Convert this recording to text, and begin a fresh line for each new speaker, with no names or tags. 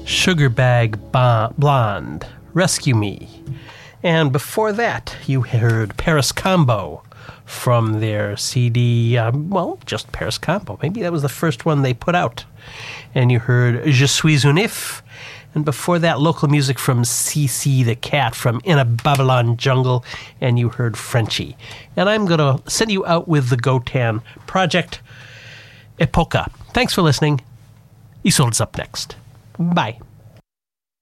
Blonde, Rescue Me. And before that, you heard Paris Combo from their CD, just Paris Combo. Maybe that was the first one they put out. And you heard Je suis un if. And before that, local music from CC the Cat from In a Babylon Jungle. And you heard Frenchie. And I'm going to send you out with the Gotan Project, Epoca. Thanks for listening. Isolde's up next. Bye.